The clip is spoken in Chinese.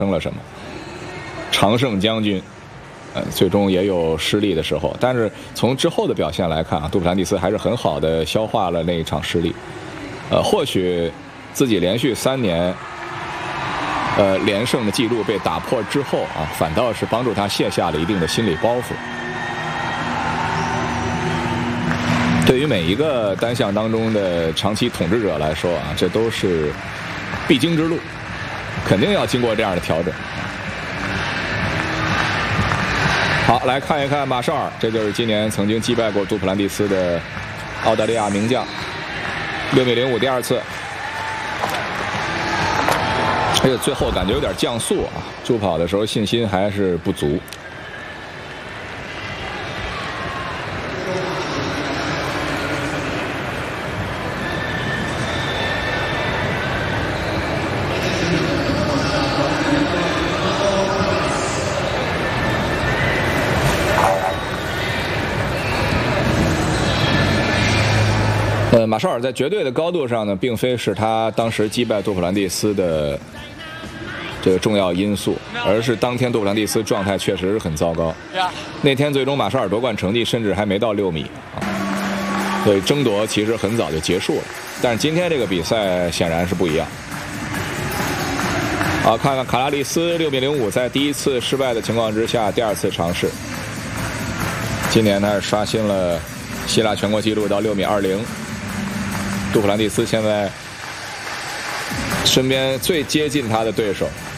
生了什么。常胜将军，最终也有失利的时候，但是从之后的表现来看啊，杜普兰蒂斯还是很好的消化了那一场失利。或许自己连续3年连胜的记录被打破之后啊，反倒是帮助他卸下了一定的心理包袱。对于每一个单项当中的长期统治者来说啊，这都是必经之路，肯定要经过这样的调整。好，来看一看马绍尔，这就是今年曾经击败过杜普兰蒂斯的澳大利亚名将，6.05米第2次。而且最后感觉有点降速啊，助跑的时候信心还是不足。马绍尔在绝对的高度上呢，并非是他当时击败杜普兰蒂斯的这个重要因素，而是当天杜普兰蒂斯状态确实很糟糕。那天最终马绍尔夺冠成绩甚至还没到6米啊，所以争夺其实很早就结束了。但是今天这个比赛显然是不一样。好，看看卡拉利斯6.05米，在第1次失败的情况之下，第2次尝试。今年他是刷新了希腊全国纪录到6.20米。杜普兰蒂斯现在身边最接近他的对手